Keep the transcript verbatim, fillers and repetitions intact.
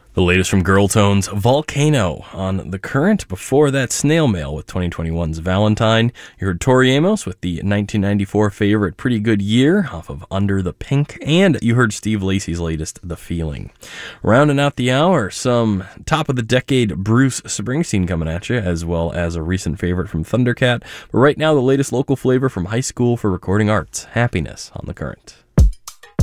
The latest from Girl Tones, Volcano on The Current. Before that, Snail Mail with twenty twenty-one's Valentine. You heard Tori Amos with the nineteen ninety-four favorite Pretty Good Year off of Under the Pink. And you heard Steve Lacy's latest, The Feeling. Rounding out the hour, some top-of-the-decade Bruce Springsteen coming at you, as well as a recent favorite from Thundercat. But right now, the latest local flavor from High School for Recording Arts, Happiness on The Current.